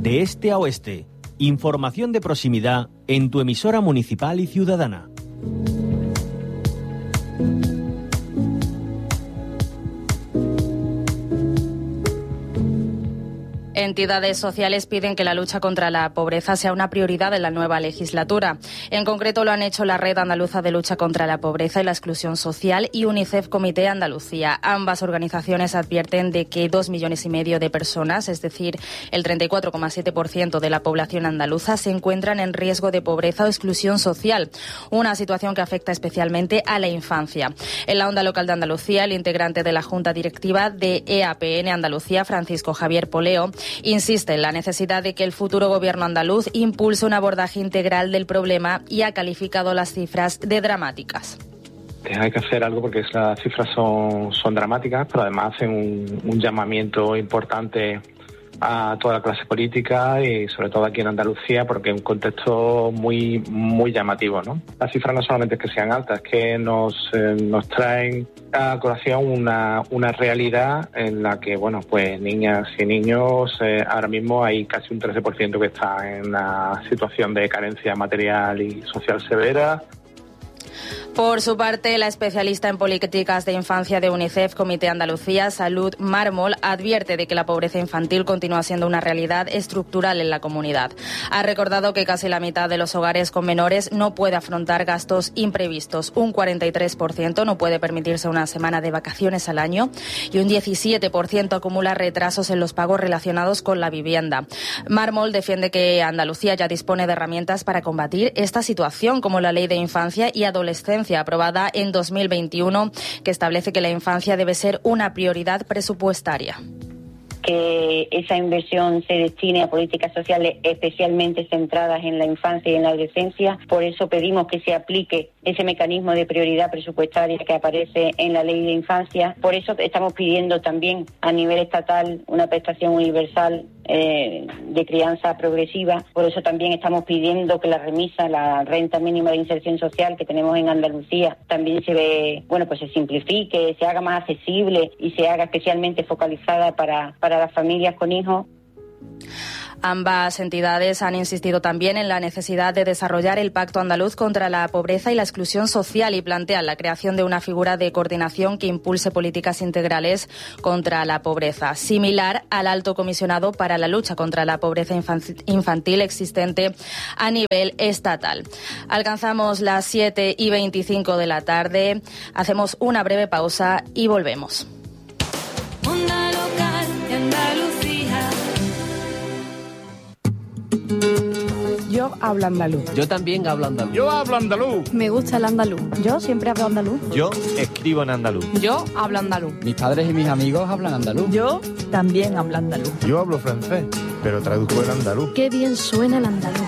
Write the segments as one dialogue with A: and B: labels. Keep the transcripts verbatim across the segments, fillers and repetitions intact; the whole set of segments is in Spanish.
A: De este a oeste, información de proximidad en tu emisora municipal y ciudadana.
B: Entidades sociales piden que la lucha contra la pobreza sea una prioridad en la nueva legislatura. En concreto lo han hecho la Red Andaluza de Lucha contra la Pobreza y la Exclusión Social y UNICEF Comité Andalucía. Ambas organizaciones advierten de que dos millones y medio de personas, es decir, el treinta y cuatro coma siete por ciento de la población andaluza, se encuentran en riesgo de pobreza o exclusión social, una situación que afecta especialmente a la infancia. En la onda local de Andalucía, el integrante de la Junta Directiva de E A P N Andalucía, Francisco Javier Poleo, insiste en la necesidad de que el futuro gobierno andaluz impulse un abordaje integral del problema y ha calificado las cifras de dramáticas.
C: Hay que hacer algo porque las cifras son, son dramáticas, pero además hacen un, un llamamiento importante a toda la clase política y sobre todo aquí en Andalucía, porque es un contexto muy muy llamativo, ¿no? Las cifras no solamente es que sean altas, es que nos eh, nos traen a colación una una realidad en la que, bueno, pues niñas y niños, eh, ahora mismo hay casi un trece por ciento que está en una situación de carencia material y social severa.
B: Por su parte, la especialista en políticas de infancia de UNICEF, Comité Andalucía, Salud Mármol, advierte de que la pobreza infantil continúa siendo una realidad estructural en la comunidad. Ha recordado que casi la mitad de los hogares con menores no puede afrontar gastos imprevistos. Un cuarenta y tres por ciento no puede permitirse una semana de vacaciones al año y un diecisiete por ciento acumula retrasos en los pagos relacionados con la vivienda. Mármol defiende que Andalucía ya dispone de herramientas para combatir esta situación, como la Ley de Infancia y Adolescencia, aprobada en dos mil veintiuno, que establece que la infancia debe ser una prioridad presupuestaria.
D: Que esa inversión se destine a políticas sociales especialmente centradas en la infancia y en la adolescencia. Por eso pedimos que se aplique ese mecanismo de prioridad presupuestaria que aparece en la Ley de Infancia. Por eso estamos pidiendo también a nivel estatal una prestación universal eh, de crianza progresiva. Por eso también estamos pidiendo que la remisa, la renta mínima de inserción social que tenemos en Andalucía, también se ve, bueno, pues se simplifique, se haga más accesible y se haga especialmente focalizada para, para las familias con hijos.
B: Ambas entidades han insistido también en la necesidad de desarrollar el Pacto Andaluz contra la Pobreza y la Exclusión Social y plantean la creación de una figura de coordinación que impulse políticas integrales contra la pobreza, similar al Alto Comisionado para la Lucha contra la Pobreza Infantil existente a nivel estatal. Alcanzamos las siete y veinticinco de la tarde, hacemos una breve pausa y volvemos.
E: Onda local de Andalucía.
F: Yo hablo andaluz.
G: Yo también hablo andaluz.
H: Yo hablo andaluz.
F: Me gusta el andaluz. Yo siempre hablo andaluz.
I: Yo escribo en andaluz.
F: Yo hablo andaluz.
J: Mis padres y mis amigos hablan andaluz.
F: Yo también hablo andaluz.
K: Yo hablo francés, pero traduzco en andaluz.
F: Qué bien suena el andaluz.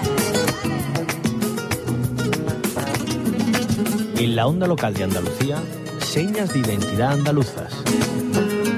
A: En la onda local de Andalucía, señas de identidad andaluzas.